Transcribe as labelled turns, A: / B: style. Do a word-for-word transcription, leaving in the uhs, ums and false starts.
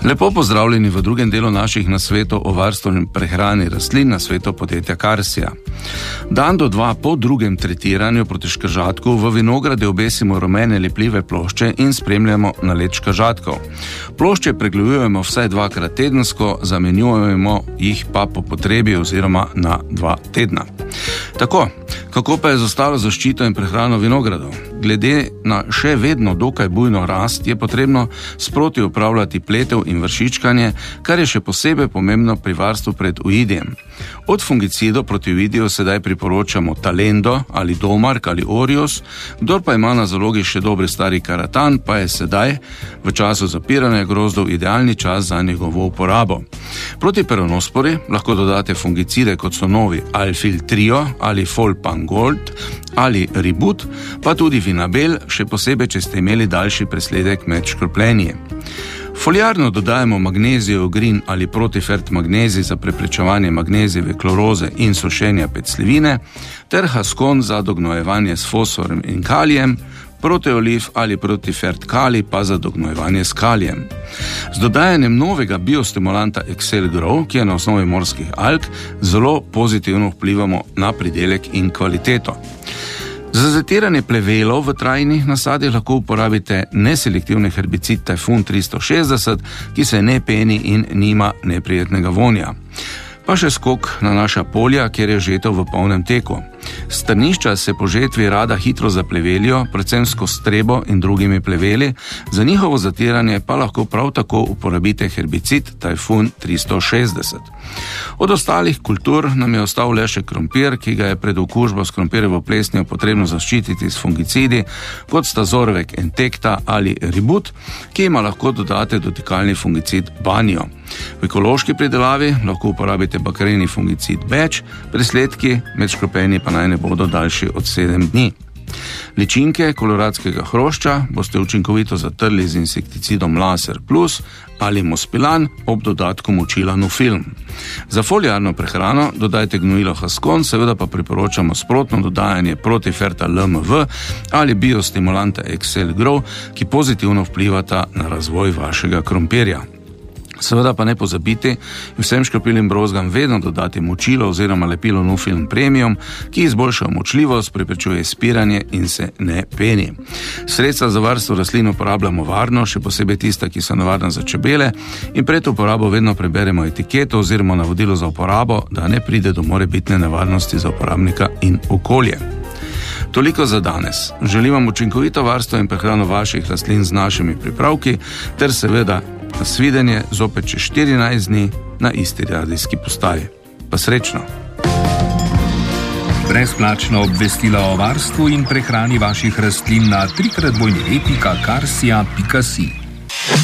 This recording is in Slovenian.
A: Lepo pozdravljeni v drugem delu naših nasvetov o varstvu in prehrani rastlin na svetu podjetja Karsija. Dan do dva po drugem tretiranju proti škržatku v vinograde obesimo rumene lepljive plošče in spremljamo nalet škržatkov. Plošče pregledujemo vsaj dvakrat tedensko, zamenjujemo jih pa po potrebi oziroma na dva tedna. Tako, kako pa je z ostalo zaščito in prehrano vinogradov? Glede na še vedno dokaj bujno rast je potrebno sproti upravljati pletev in vršičkanje, kar je še posebej pomembno pri varstvu pred uidijem. Od fungicidov proti uidiju sedaj priporočamo Talendo ali Domark ali Orius, kdor pa ima na zalogi še dobri stari Karatan, pa je sedaj v času zapiranja grozdov idealni čas za njegovo uporabo. Proti peronospori lahko dodate fungicide kot so novi Alfil Trio ali Folpangold ali Ribut, pa tudi Vinabel, še posebej, če ste imeli daljši presledek med škropljenji. Foliarno dodajemo magnezijev grin ali protifert magnezij za preprečevanje magnezijeve kloroze in sušenja peclivine, ter Haskon za dognojevanje s fosforjem in kalijem, proteolif ali protifert kali pa za dognojevanje s kalijem. Z dodajanjem novega biostimulanta Excel Grow, ki je na osnovi morskih alg, zelo pozitivno vplivamo na pridelek in kvaliteto. Za zatiranje plevelov v trajnih nasadih lahko uporabite neselektivni herbicid Typhoon tristo šestdeset, ki se ne peni in nima neprijetnega vonja. Pa še skok na naša polja, kjer je žetev v polnem teku. Strnišča se po žetvi rada hitro zaplevelijo, predvsem skozi trebo in drugimi pleveli, za njihovo zatiranje pa lahko prav tako uporabite herbicid Typhoon tristo šestdeset. Od ostalih kultur nam je ostal le še krompir, ki ga je pred okužbo s krompirjevo plesnjo potrebno zaščititi s fungicidi, kot sta Zorvek Entecta ali Ribut, ki ima lahko dodate dotikalni fungicid Banjo. V ekološki pridelavi lahko uporabite bakterijni fungicid Beč, presledki med škropljenji pa naj ne bodo daljši od sedem dni. Ličinke koloradskega hrošča boste učinkovito zatrli z insekticidom Laser Plus ali Mospilan ob dodatku močila Nufilm. Za foliarno prehrano dodajte gnojilo Haskon, seveda pa priporočamo sprotno dodajanje protiferta L M V ali biostimulanta Excel Grow, ki pozitivno vplivata na razvoj vašega krompirja. Seveda pa ne pozabiti in vsem škropilnim brozgam vedno dodati močilo oziroma lepilo Nufilm Premium, ki izboljša močljivost, preprečuje spiranje in se ne peni. Sredstva za varstvo rastlin uporabljamo varno, še posebej tista, ki so nevarna za čebele, in pred uporabo vedno preberemo etiketo oziroma navodilo za uporabo, da ne pride do morebitne nevarnosti za uporabnika in okolje. Toliko za danes. Želim vam učinkovito varstvo in prehrano vaših rastlin z našimi pripravki, ter seveda nasvidenje zopet čez štirinajst dni na isti radijski postaji. Pa srečno!
B: Brezplačna obvestila o varstvu in prehrani vaših rastlin na tri krat dvojni e pika karsija pika si.